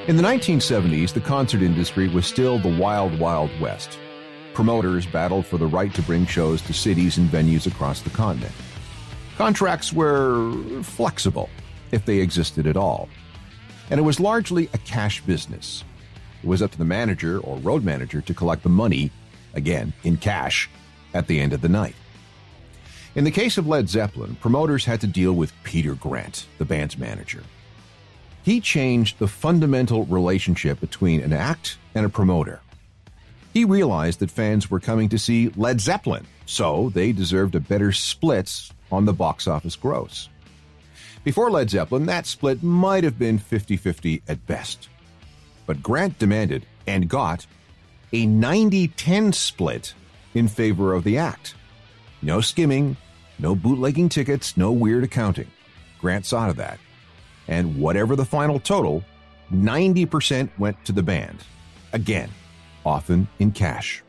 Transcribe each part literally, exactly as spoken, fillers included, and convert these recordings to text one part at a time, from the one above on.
In the nineteen seventies, the concert industry was still the wild, wild west. Promoters battled for the right to bring shows to cities and venues across the continent. Contracts were flexible, if they existed at all. And it was largely a cash business. It was up to the manager or road manager to collect the money, again, in cash, at the end of the night. In the case of Led Zeppelin, promoters had to deal with Peter Grant, the band's manager. He changed the fundamental relationship between an act and a promoter. He realized that fans were coming to see Led Zeppelin, so they deserved a better split on the box office gross. Before Led Zeppelin, that split might have been fifty-fifty at best. But Grant demanded, and got, a ninety ten split in favor of the act. No skimming, no bootlegging tickets, no weird accounting. Grant saw to that. And whatever the final total, ninety percent went to the band. Again, often in cash.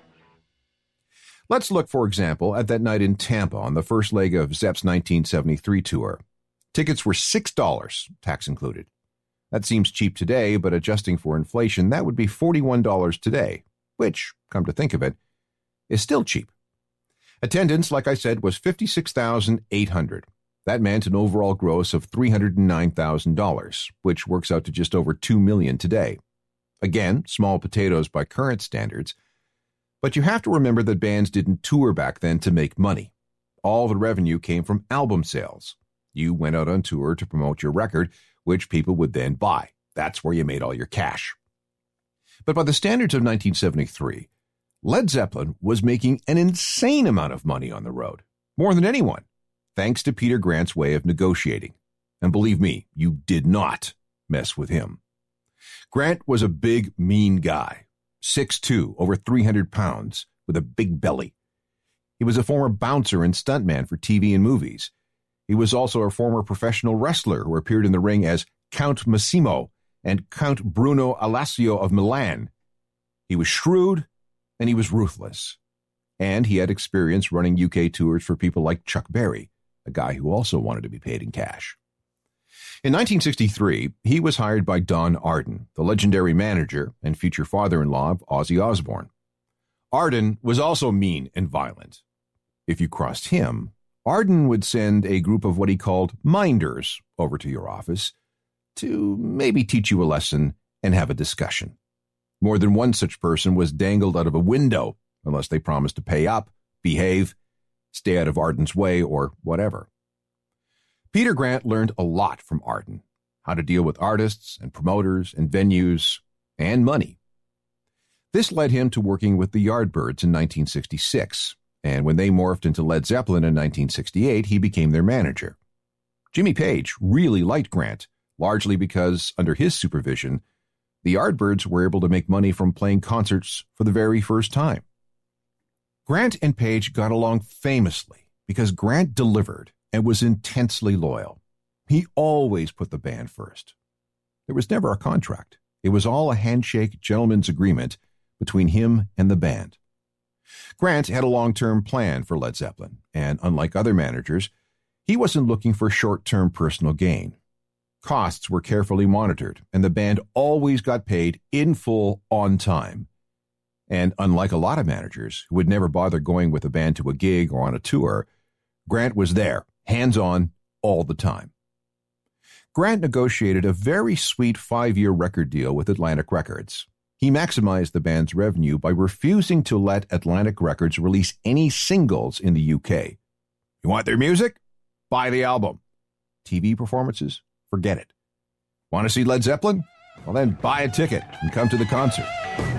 Let's look, for example, at that night in Tampa on the first leg of Zepp's nineteen seventy-three tour. Tickets were six dollars, tax included. That seems cheap today, but adjusting for inflation, that would be forty-one dollars today, which, come to think of it, is still cheap. Attendance, like I said, was fifty-six thousand eight hundred. That meant an overall gross of three hundred nine thousand dollars, which works out to just over two million dollars today. Again, small potatoes by current standards, but you have to remember that bands didn't tour back then to make money. All the revenue came from album sales. You went out on tour to promote your record, which people would then buy. That's where you made all your cash. But by the standards of nineteen seventy-three, Led Zeppelin was making an insane amount of money on the road, more than anyone, thanks to Peter Grant's way of negotiating. And believe me, you did not mess with him. Grant was a big, mean guy, six foot two, over three hundred pounds, with a big belly. He was a former bouncer and stuntman for T V and movies. He was also a former professional wrestler who appeared in the ring as Count Massimo and Count Bruno Alassio of Milan. He was shrewd, and he was ruthless. And he had experience running U K tours for people like Chuck Berry, a guy who also wanted to be paid in cash. In nineteen sixty-three, he was hired by Don Arden, the legendary manager and future father-in-law of Ozzy Osbourne. Arden was also mean and violent. If you crossed him, Arden would send a group of what he called minders over to your office to maybe teach you a lesson and have a discussion. More than one such person was dangled out of a window unless they promised to pay up, behave, stay out of Arden's way, or whatever. Peter Grant learned a lot from Arden, how to deal with artists and promoters and venues and money. This led him to working with the Yardbirds in nineteen sixty-six, and when they morphed into Led Zeppelin in nineteen sixty-eight, he became their manager. Jimmy Page really liked Grant, largely because, under his supervision, the Yardbirds were able to make money from playing concerts for the very first time. Grant and Page got along famously because Grant delivered and was intensely loyal. He always put the band first. There was never a contract. It was all a handshake gentleman's agreement between him and the band. Grant had a long-term plan for Led Zeppelin, and unlike other managers, he wasn't looking for short-term personal gain. Costs were carefully monitored, and the band always got paid in full on time. And unlike a lot of managers who would never bother going with a band to a gig or on a tour, Grant was there, hands-on, all the time. Grant negotiated a very sweet five-year record deal with Atlantic Records. He maximized the band's revenue by refusing to let Atlantic Records release any singles in the U K. You want their music? Buy the album. T V performances? Forget it. Want to see Led Zeppelin? Well, then buy a ticket and come to the concert.